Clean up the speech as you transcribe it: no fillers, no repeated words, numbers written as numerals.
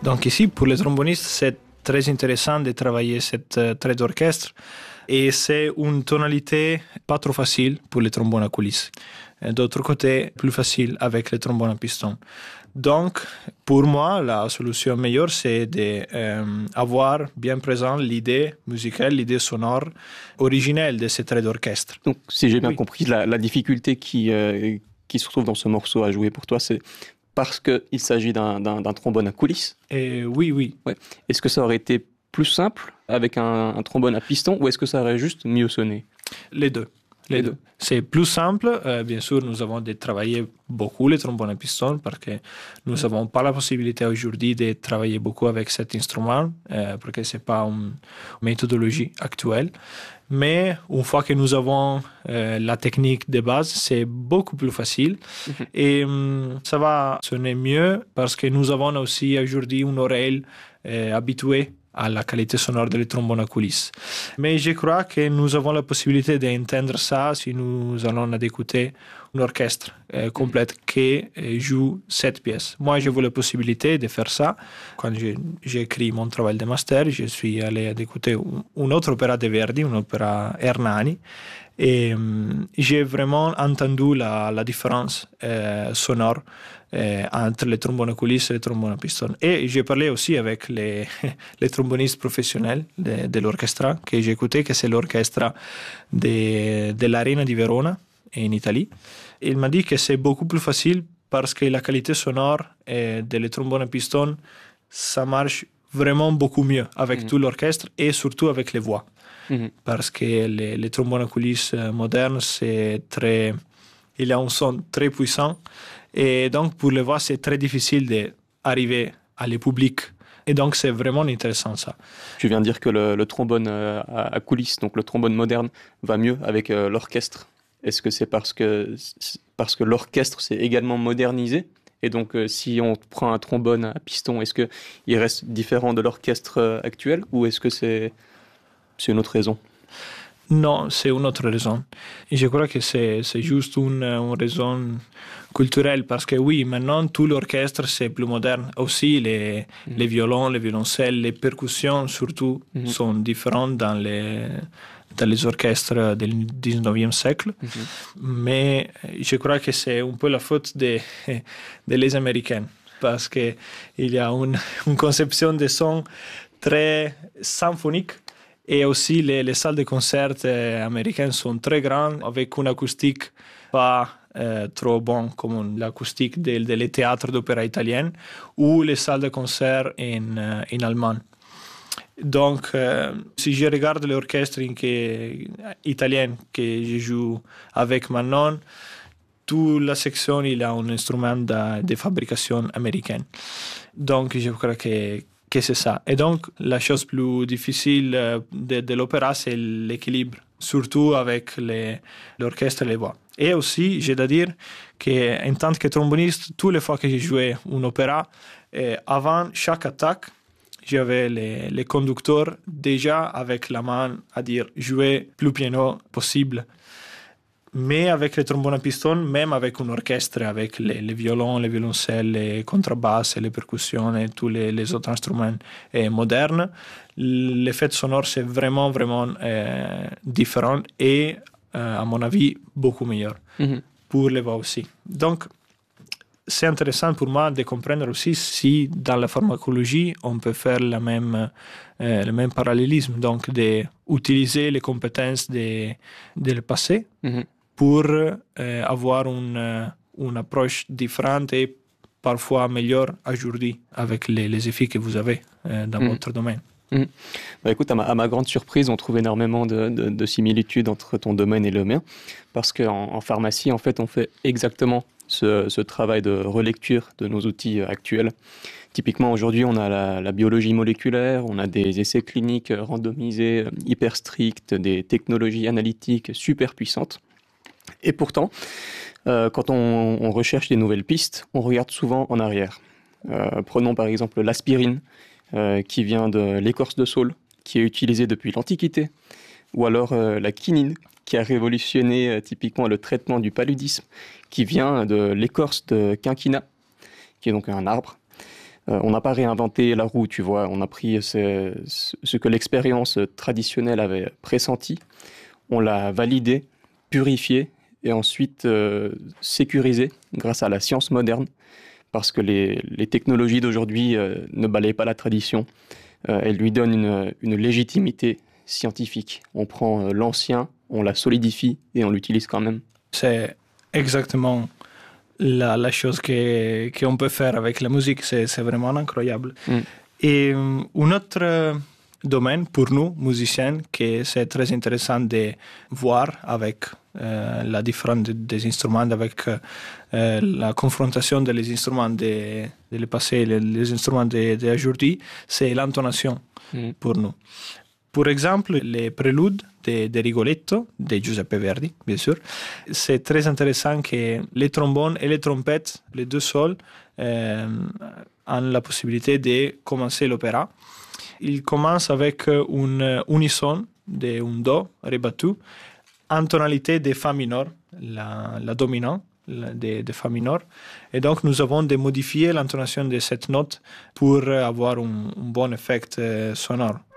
Donc ici, pour les trombonistes, c'est très intéressant de travailler cette trait d'orchestre et c'est une tonalité pas trop facile pour les trombones à coulisses. D'autre côté, plus facile avec les trombones à piston. Donc, pour moi, la solution meilleure, c'est d'avoir bien présent l'idée musicale, l'idée sonore originelle de ces traits d'orchestre. Donc, si j'ai bien compris, la difficulté qui se retrouve dans ce morceau à jouer pour toi, c'est parce qu'il s'agit d'un trombone à coulisses. Oui. Ouais. Est-ce que ça aurait été plus simple avec un trombone à piston ou est-ce que ça aurait juste mieux sonné? Les deux. C'est plus simple. Bien sûr, nous avons travaillé beaucoup les trombones à piston parce que nous n'avons pas la possibilité aujourd'hui de travailler beaucoup avec cet instrument parce que ce n'est pas une méthodologie actuelle. Mais une fois que nous avons la technique de base, c'est beaucoup plus facile et ça va sonner mieux parce que nous avons aussi aujourd'hui une oreille habituée à la qualité sonore des trombones à coulisses. Mais je crois que nous avons la possibilité d'entendre ça si nous allons écouter un orchestre complet qui joue 7 pièces. Moi, j'ai eu la possibilité de faire ça. Quand j'ai écrit mon travail de master, je suis allé écouter un autre opéra de Verdi, un opéra Hernani, et j'ai vraiment entendu la différence sonore entre les trombones à coulisses et les trombones à piston. Et j'ai parlé aussi avec les trombonistes professionnels de l'orchestre que j'ai écouté, que c'est l'orchestre de l'Arena di Verona en Italie. Il m'a dit que c'est beaucoup plus facile parce que la qualité sonore des trombones à piston, ça marche vraiment beaucoup mieux avec tout l'orchestre et surtout avec les voix. Parce que les trombones à coulisses modernes, il y a un son très puissant. Et donc, pour les voix, c'est très difficile d'arriver à le public. Et donc, c'est vraiment intéressant, ça. Tu viens de dire que le trombone à coulisses, donc le trombone moderne, va mieux avec l'orchestre. Est-ce que c'est parce que l'orchestre s'est également modernisé? Et donc, si on prend un trombone à piston, est-ce qu'il reste différent de l'orchestre actuel ou est-ce que c'est une autre raison? Non, c'est une autre raison. Et je crois que c'est juste une raison culturelle parce que oui, maintenant tout l'orchestre c'est plus moderne. Aussi les violons, les violoncelles, les percussions surtout sont différentes dans les orchestres du 19e siècle. Mais je crois que c'est un peu la faute des Américains parce qu'il y a une conception de son très symphonique. Et aussi, les salles de concert américaines sont très grandes, avec une acoustique pas trop bonne comme l'acoustique des théâtres d'opéra italiens ou les salles de concert en Allemagne. Donc, si je regarde l'orchestre italien que je joue avec maintenant, toute la section il a un instrument de fabrication américaine. Donc, je crois que c'est ça. Et donc, la chose plus difficile de l'opéra, c'est l'équilibre, surtout avec l'orchestre et les voix. Et aussi, j'ai à dire qu'en tant que tromboniste, toutes les fois que j'ai joué un opéra, avant chaque attaque, j'avais les conducteurs déjà avec la main à dire jouer plus piano possible. Mais avec les trombones à piston, même avec un orchestre, avec les violons, les violoncelles, les contrebasses, les percussions et tous les autres instruments modernes, l'effet sonore c'est vraiment différent et, à mon avis, beaucoup meilleur pour les voix aussi. Donc, c'est intéressant pour moi de comprendre aussi si dans la pharmacologie, on peut faire le même parallélisme, donc d'utiliser les compétences du passé pour avoir une approche différente et parfois meilleure aujourd'hui avec les effets que vous avez dans votre domaine. Bah écoute, à ma grande surprise, on trouve énormément de similitudes entre ton domaine et le mien, parce qu'en pharmacie, en fait, on fait exactement ce travail de relecture de nos outils actuels. Typiquement, aujourd'hui, on a la biologie moléculaire, on a des essais cliniques randomisés, hyper stricts, des technologies analytiques super puissantes. Et pourtant, quand on recherche des nouvelles pistes, on regarde souvent en arrière. Prenons par exemple l'aspirine, qui vient de l'écorce de saule, qui est utilisée depuis l'Antiquité, ou alors la quinine, qui a révolutionné typiquement le traitement du paludisme, qui vient de l'écorce de quinquina, qui est donc un arbre. On n'a pas réinventé la roue, tu vois. On a pris ce que l'expérience traditionnelle avait pressenti, on l'a validé, purifié et ensuite sécurisé grâce à la science moderne, parce que les technologies d'aujourd'hui ne balayent pas la tradition. Elles lui donnent une légitimité scientifique. On prend l'ancien, on la solidifie et on l'utilise quand même. C'est exactement la chose qu'on peut faire avec la musique, c'est vraiment incroyable. Et un autre domaine pour nous, musiciens, que c'est très intéressant de voir avec la différence des instruments, avec la confrontation des instruments de le passé et les instruments d'aujourd'hui, c'est l'intonation pour nous. Pour exemple, les préludes de Rigoletto, de Giuseppe Verdi, bien sûr, c'est très intéressant que les trombones et les trompettes, les deux sols, ont la possibilité de commencer l'opéra. Il commence avec un unisson d'un do rebattu en tonalité de fa mineur, la dominante de fa mineur. Et donc, nous avons de modifier l'intonation de cette note pour avoir un bon effet sonore.